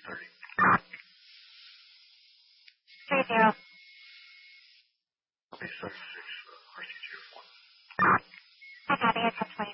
30. 30. Okay, 76, RC04. I copy. I touch 20.